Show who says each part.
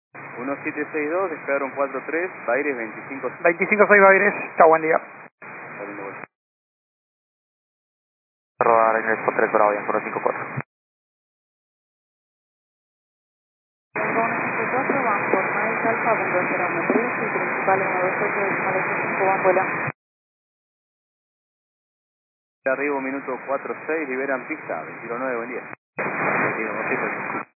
Speaker 1: 1762, despegaron 43, Baires 25.
Speaker 2: 25-6 Baires, chao, buen día.
Speaker 3: Rodar en el 3 Bravo, 154.
Speaker 4: Van por Mike Alfa, punto 0 y principal 128 van vuela.
Speaker 1: Arribo, minuto 46, liberan pista, 29, buen día.